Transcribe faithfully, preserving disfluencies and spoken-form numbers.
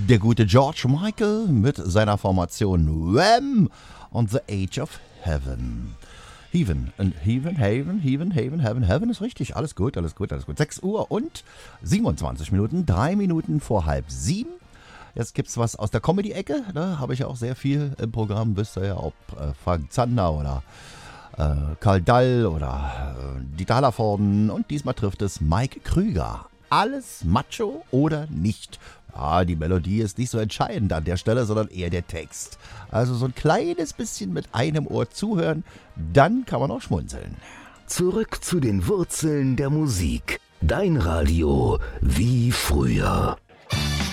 der gute George Michael mit seiner Formation Wham! Und The Age of Heaven. Heaven, Heaven, Haven, Heaven, Haven, Heaven, Heaven ist richtig. Alles gut, alles gut, alles gut. sechs Uhr und siebenundzwanzig Minuten, drei Minuten vor halb sieben. Jetzt gibt's was aus der Comedy-Ecke. Da habe ich auch sehr viel im Programm. Wisst ihr ja, ob äh, Frank Zander oder äh, Karl Dall oder äh, Dieter Hallervorden. Und diesmal trifft es Mike Krüger. Alles Macho oder nicht? Ja, die Melodie ist nicht so entscheidend an der Stelle, sondern eher der Text. Also so ein kleines bisschen mit einem Ohr zuhören, dann kann man auch schmunzeln. Zurück zu den Wurzeln der Musik. Dein Radio wie früher.